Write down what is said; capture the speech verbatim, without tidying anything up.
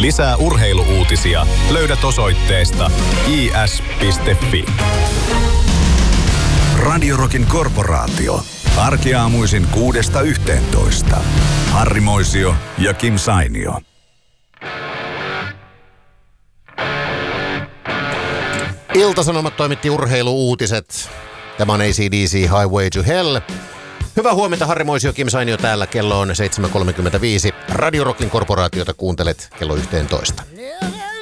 Lisää urheiluuutisia löydät osoitteesta i s piste f i. Radio Rockin korporaatio. Arkiaamuisin kuudesta yhteentoista. Harri Moisio ja Kim Sainio. Ilta-Sanomat toimitti urheiluuutiset. Tämä on A C D C Highway to Hell. Hyvää huomenta, Harri Moisio, Kim Sainio täällä. Kello on seitsemän kolmekymmentäviisi. Radio Rockin korporaatiota kuuntelet kello yhteentoista.